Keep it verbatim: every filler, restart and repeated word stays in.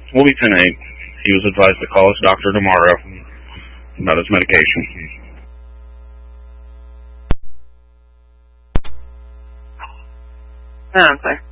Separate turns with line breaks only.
We'll be ten eight. He was advised to call his doctor tomorrow about his medication.
Oh, okay.